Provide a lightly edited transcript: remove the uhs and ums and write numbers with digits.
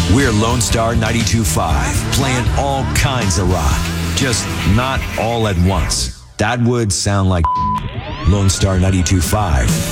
We're Lone Star 92.5, playing all kinds of rock, just not all at once. That would sound like Lone Star 92.5.